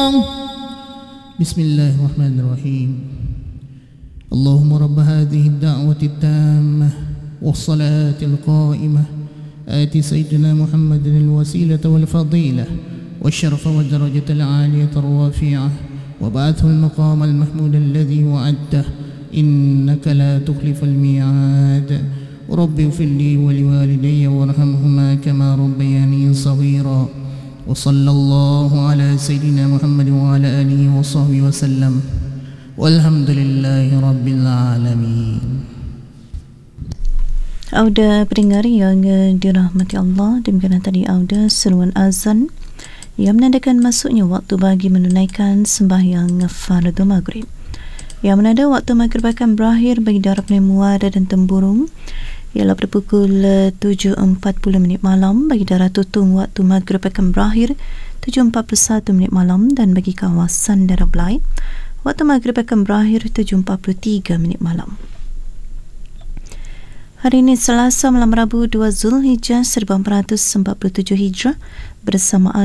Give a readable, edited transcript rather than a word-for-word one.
بسم الله الرحمن الرحيم اللهم رب هذه الدعوة التامة والصلاة القائمة آت سيدنا محمد الوسيلة والفضيلة والشرف والدرجة العالية الرافعة وبعثه المقام المحمود الذي وعدته إنك لا تخلف الميعاد رب اغفر لي ولوالدي وارحمهما كما ربياني صغيرا وصلى الله على سيدنا محمد وعلى آله وصحبه وسلم والحمد لله رب العالمين. Auda pendengar yang dirahmati Allah, demikian tadi auda seruan azan yang menandakan masuknya waktu bagi menunaikan sembahyang fardu maghrib. Yang menanda waktu maghrib akan berakhir bagi darab muara dan temburung ialah pada pukul 7.40 malam. Bagi darah tutung waktu maghrib akan berakhir 7.41 malam, dan bagi kawasan darab lain waktu maghrib akan berakhir 7.43 malam. Hari ini Selasa malam Rabu 2 Zulhijjah 1447 Hijrah bersamaan